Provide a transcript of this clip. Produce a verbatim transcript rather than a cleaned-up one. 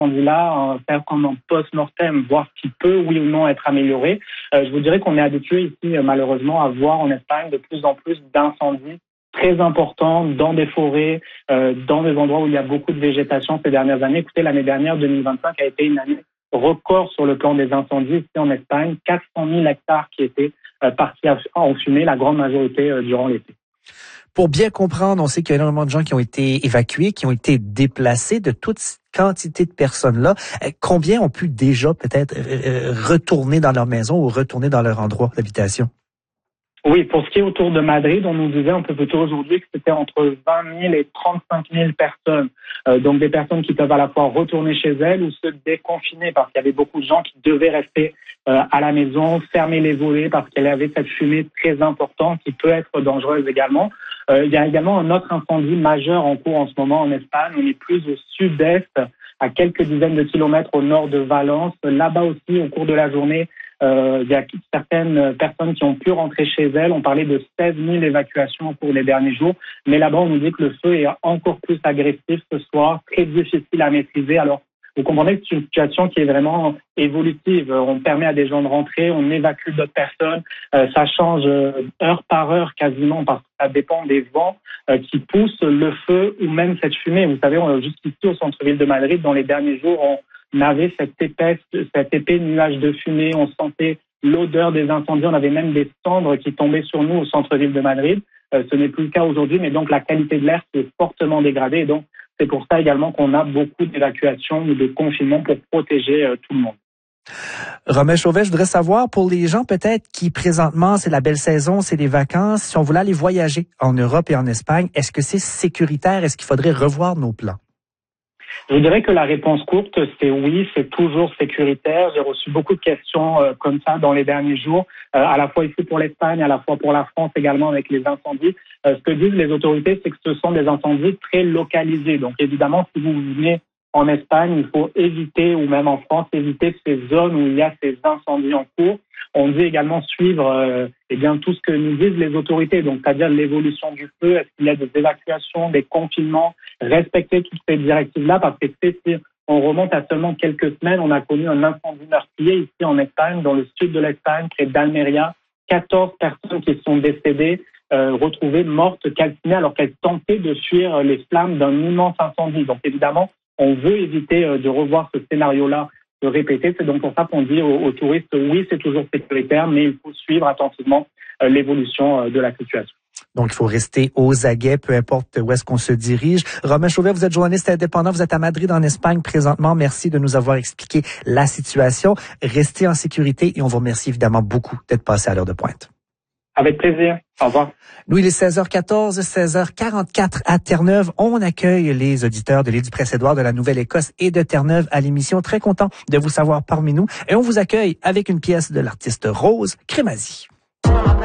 incendie-là, faire comme un post-mortem, voir ce qui peut, oui ou non, être amélioré. Euh, je vous dirais qu'on est habitué ici, malheureusement, à voir en Espagne de plus en plus d'incendies très importants dans des forêts, euh, dans des endroits où il y a beaucoup de végétation ces dernières années. Écoutez, l'année dernière, deux mille vingt-cinq, a été une année record sur le plan des incendies ici en Espagne. quatre cent mille hectares qui étaient euh, partis en fumée, la grande majorité euh, durant l'été. Pour bien comprendre, on sait qu'il y a énormément de gens qui ont été évacués, qui ont été déplacés, de toute quantité de personnes-là. Combien ont pu déjà peut-être retourner dans leur maison ou retourner dans leur endroit d'habitation? Oui, pour ce qui est autour de Madrid, on nous disait un peu plus tôt aujourd'hui que c'était entre vingt mille et trente-cinq mille personnes. Euh, donc des personnes qui peuvent à la fois retourner chez elles ou se déconfiner parce qu'il y avait beaucoup de gens qui devaient rester euh, à la maison, fermer les volets parce qu'il y avait cette fumée très importante qui peut être dangereuse également. Euh, il y a également un autre incendie majeur en cours en ce moment en Espagne. On est plus au sud-est, à quelques dizaines de kilomètres au nord de Valence. Là-bas aussi, au cours de la journée, Euh, il y a certaines personnes qui ont pu rentrer chez elles. On parlait de seize mille évacuations au cours des derniers jours. Mais là-bas, on nous dit que le feu est encore plus agressif ce soir, très difficile à maîtriser. Alors, vous comprenez que c'est une situation qui est vraiment évolutive. On permet à des gens de rentrer, on évacue d'autres personnes. Euh, ça change heure par heure quasiment parce que ça dépend des vents euh, qui poussent le feu ou même cette fumée. Vous savez, on, jusqu'ici au centre-ville de Madrid, dans les derniers jours, on On avait cette épaisse, cet épais nuage de fumée, on sentait l'odeur des incendies, on avait même des cendres qui tombaient sur nous au centre-ville de Madrid. Euh, ce n'est plus le cas aujourd'hui, mais donc la qualité de l'air s'est fortement dégradée. Et donc, c'est pour ça également qu'on a beaucoup d'évacuations ou de confinements pour protéger euh, tout le monde. Romain Chauvet, je voudrais savoir, pour les gens peut-être qui présentement, c'est la belle saison, c'est les vacances, si on voulait aller voyager en Europe et en Espagne, est-ce que c'est sécuritaire? Est-ce qu'il faudrait revoir nos plans? Je vous dirais que la réponse courte, c'est oui, c'est toujours sécuritaire. J'ai reçu beaucoup de questions euh, comme ça dans les derniers jours, euh, à la fois ici pour l'Espagne, à la fois pour la France également avec les incendies. Euh, ce que disent les autorités, c'est que ce sont des incendies très localisés. Donc évidemment, si vous venez en Espagne, il faut éviter, ou même en France, éviter ces zones où il y a ces incendies en cours. On dit également suivre euh, eh bien, tout ce que nous disent les autorités, donc c'est-à-dire l'évolution du feu, est-ce qu'il y a des évacuations, des confinements, respecter toutes ces directives-là, parce que si on remonte à seulement quelques semaines, on a connu un incendie meurtrier ici en Espagne, dans le sud de l'Espagne, près d'Almeria, quatorze personnes qui sont décédées, euh, retrouvées mortes, calcinées, alors qu'elles tentaient de fuir les flammes d'un immense incendie. Donc évidemment, on veut éviter euh, de revoir ce scénario-là de répéter. C'est donc pour ça qu'on dit aux, aux touristes, oui, c'est toujours sécuritaire, mais il faut suivre attentivement euh, l'évolution euh, de la situation. Donc, il faut rester aux aguets, peu importe où est-ce qu'on se dirige. Romain Chauvet, vous êtes journaliste indépendant, vous êtes à Madrid, en Espagne, présentement. Merci de nous avoir expliqué la situation. Restez en sécurité et on vous remercie évidemment beaucoup d'être passé à l'heure de pointe. Avec plaisir. Au revoir. Nous, il est seize heures quatorze, seize heures quarante-quatre à Terre-Neuve. On accueille les auditeurs de l'île du Prince-Édouard, de la Nouvelle-Écosse et de Terre-Neuve à l'émission. Très content de vous savoir parmi nous. Et on vous accueille avec une pièce de l'artiste Rose Crémazie.